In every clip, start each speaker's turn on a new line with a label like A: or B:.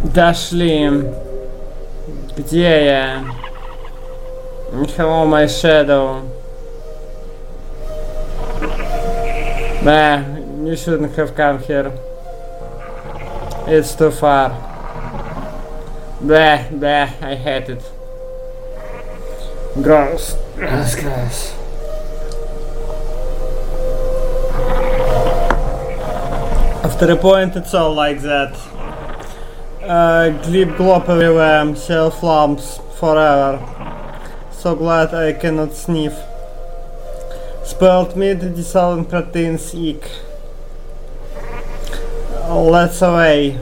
A: Дошли. Где я? Hello, my shadow. You shouldn't have come here. It's too far. I hate it. Gross. Gross. After a point, it's all like that. Glip glop everywhere, self lumps forever. So glad I cannot sniff. Spelled meat, dissolving proteins, eek. Let's away.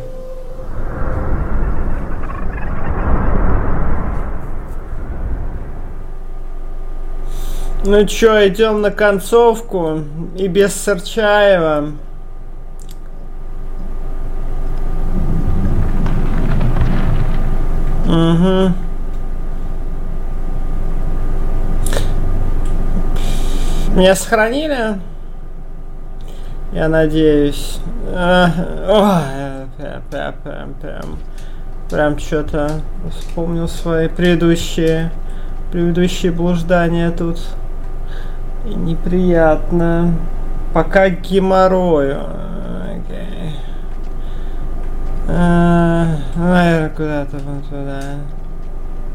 A: Ну чё, идем на концовку и без Сарчаева. Угу. Меня сохранили? Я надеюсь. Прям что-то вспомнил свои предыдущие блуждания тут. И неприятно. Пока геморрой. Окей. Наверное, куда-то вон туда.